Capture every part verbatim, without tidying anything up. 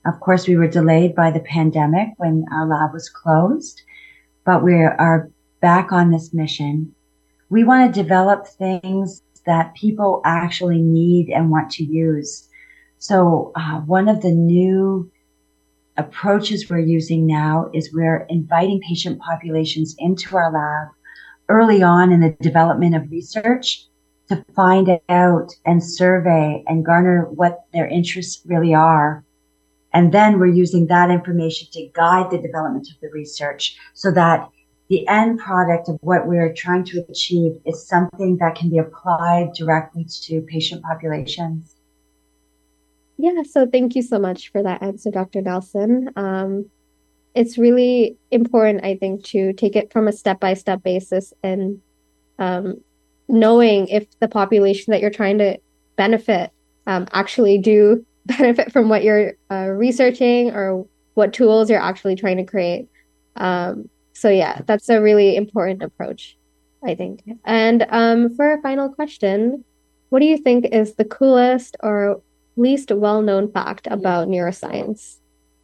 Of course, we were delayed by the pandemic when our lab was closed, but we are back on this mission. We want to develop things that people actually need and want to use. So uh, one of the new approaches we're using now is we're inviting patient populations into our lab early on in the development of research to find out and survey and garner what their interests really are. And then we're using that information to guide the development of the research so that the end product of what we're trying to achieve is something that can be applied directly to patient populations. Yeah, so thank you so much for that answer, Doctor Nelson. Um, it's really important, I think, to take it from a step-by-step basis and um, knowing if the population that you're trying to benefit um, actually do benefit from what you're uh, researching or what tools you're actually trying to create. Um, so yeah, that's a really important approach, I think. And um, for a final question, what do you think is the coolest or least well-known fact about neuroscience?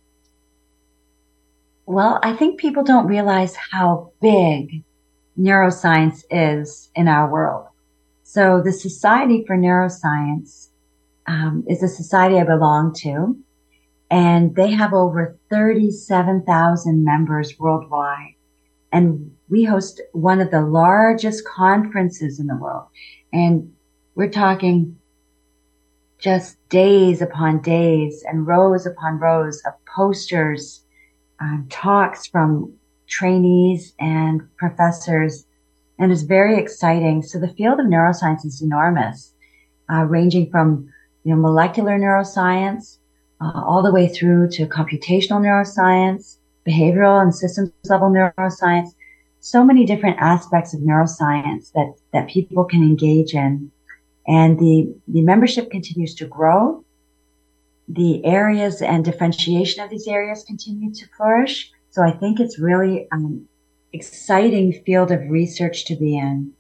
Well, I think people don't realize how big neuroscience is in our world. So the Society for Neuroscience um, is a society I belong to, and they have over thirty-seven thousand members worldwide. And we host one of the largest conferences in the world. And we're talking just days upon days and rows upon rows of posters, uh, talks from trainees and professors. And it's very exciting. So the field of neuroscience is enormous, uh, ranging from, you know, molecular neuroscience, uh, all the way through to computational neuroscience, behavioral and systems level neuroscience. So many different aspects of neuroscience that, that people can engage in. And the, the membership continues to grow. The areas and differentiation of these areas continue to flourish. So I think it's really an exciting field of research to be in.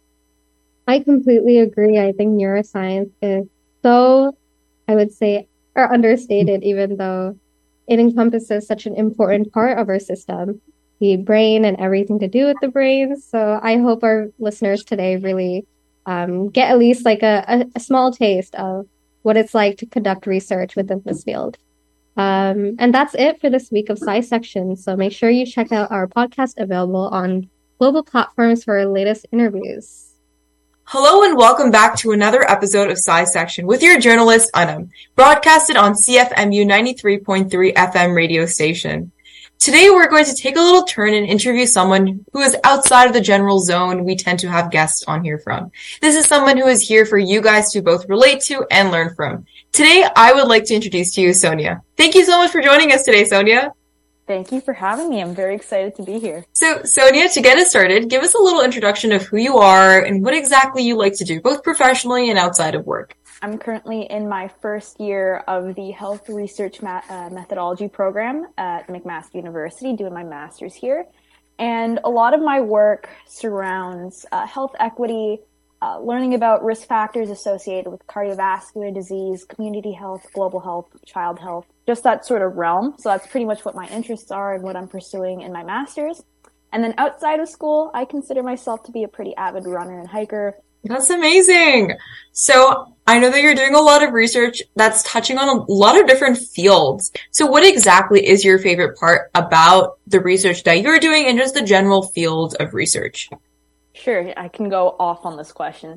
I completely agree. I think neuroscience is so, I would say, or understated, even though it encompasses such an important part of our system, the brain and everything to do with the brain. So I hope our listeners today really um, get at least like a, a, a small taste of what it's like to conduct research within this field. Um, and that's it for this week of SciSection. So make sure you check out our podcast available on global platforms for our latest interviews. Hello and welcome back to another episode of SciSection with your journalist, Anam, broadcasted on C F M U ninety-three point three F M radio station. Today we're going to take a little turn and interview someone who is outside of the general zone we tend to have guests on here from. This is someone who is here for you guys to both relate to and learn from. Today I would like to introduce to you Sonia. Thank you so much for joining us today, Sonia. Thank you for having me. I'm very excited to be here. So, Sonia, to get us started, give us a little introduction of who you are and what exactly you like to do, both professionally and outside of work. I'm currently in my first year of the Health Research Ma- uh, Methodology program at McMaster University, doing my master's here. And a lot of my work surrounds uh, health equity, uh, learning about risk factors associated with cardiovascular disease, community health, global health, child health, just that sort of realm. So that's pretty much what my interests are and what I'm pursuing in my master's. And then outside of school, I consider myself to be a pretty avid runner and hiker. That's amazing. So I know that you're doing a lot of research that's touching on a lot of different fields. So what exactly is your favorite part about the research that you're doing and just the general field of research? Sure, I can go off on this question.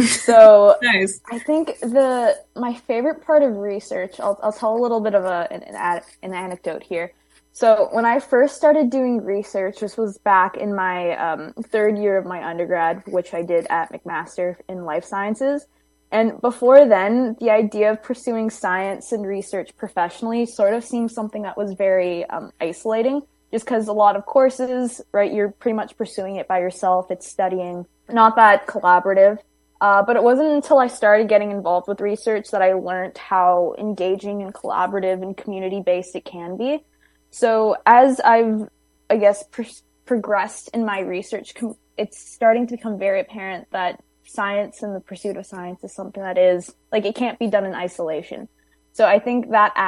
So nice. I think the my favorite part of research, I'll, I'll tell a little bit of a, an, an, an anecdote here. So when I first started doing research, this was back in my um, third year of my undergrad, which I did at McMaster in life sciences. And before then, the idea of pursuing science and research professionally sort of seemed something that was very um, isolating, just because a lot of courses, right, you're pretty much pursuing it by yourself. It's studying, not that collaborative. Uh, but it wasn't until I started getting involved with research that I learned how engaging and collaborative and community-based it can be. So as I've, I guess, pr- progressed in my research, com- it's starting to become very apparent that science and the pursuit of science is something that is, like, it can't be done in isolation. So I think that